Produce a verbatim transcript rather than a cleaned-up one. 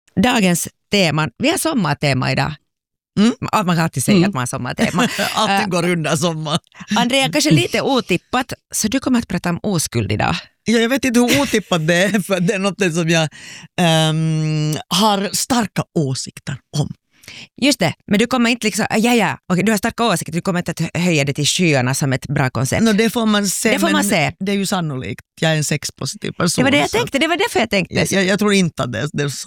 dagens tema, vi har sommartema idag. Mm. Man kan alltid säga mm. att man har sommartema. Allting går under sommar. Andrea, kanske lite otippat, så du kommer att prata om oskuld idag. Ja, jag vet inte hur otippat det är, för det är något som jag um, har starka åsikter om. Just det, men du kommer inte liksom, ja ja, okej, du har starka åsikter, du kommer inte att höja det till skyarna som ett bra koncept. No, det får man se, det får men man se. Det är ju sannolikt. Jag är en sexpositiv person. Det var det jag tänkte, det var därför jag tänkte. Jag, jag, jag tror inte att det, det är så.